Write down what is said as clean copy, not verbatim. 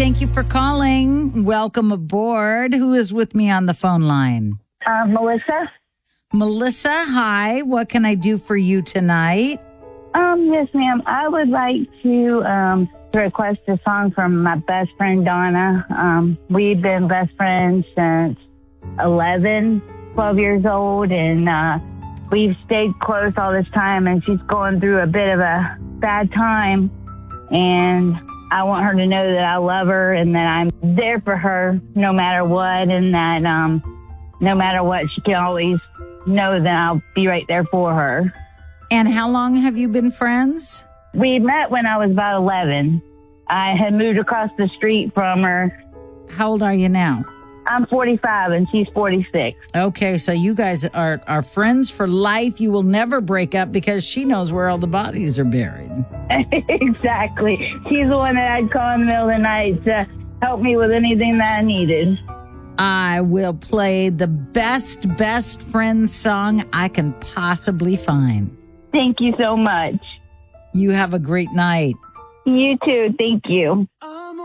Thank you for calling. Welcome aboard. Who is with me on the phone line? Melissa? Melissa, hi. What can I do for you tonight? Yes, ma'am. I would like to request a song from my best friend, Donna. We've been best friends since 12 years old, and we've stayed close all this time, and she's going through a bit of a bad time, and I want her to know that I love her and that I'm there for her no matter what, and that no matter what, she can always know that I'll be right there for her. And how long have you been friends? We met when I was about 11. I had moved across the street from her. How old are you now? I'm 45 and she's 46. Okay, so you guys are friends for life. You will never break up because she knows where all the bodies are buried. Exactly. She's the one that I'd call in the middle of the night to help me with anything that I needed. I will play the best friend song I can possibly find. Thank you so much. You have a great night. You too. Thank you.